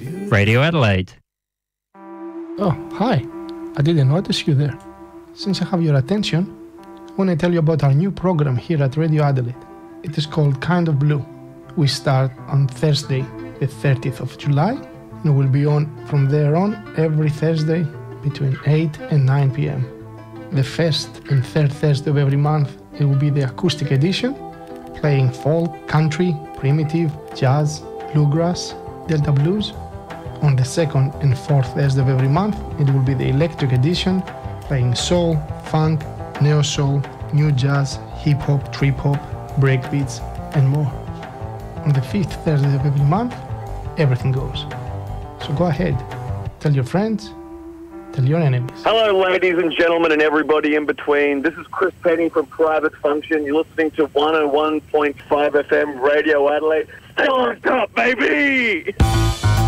Radio Adelaide. Oh, hi. I didn't notice you there. Since I have your attention, I want to tell you about our new program here at Radio Adelaide. It is called Kind of Blue. We start on Thursday, the 30th of July, and will be on from there on every Thursday between 8 and 9 p.m. The first and third Thursday of every month, it will be the acoustic edition, playing folk, country, primitive, jazz, bluegrass, Delta blues. On the second and fourth Thursday of every month, it will be the electric edition, playing soul, funk, neo-soul, new jazz, hip-hop, trip-hop, breakbeats, and more. On the fifth Thursday of every month, everything goes. So go ahead, tell your friends, tell your enemies. Hello, ladies and gentlemen, and everybody in between. This is Chris Penny from Private Function. You're listening to 101.5 FM Radio Adelaide. Stay on top, baby!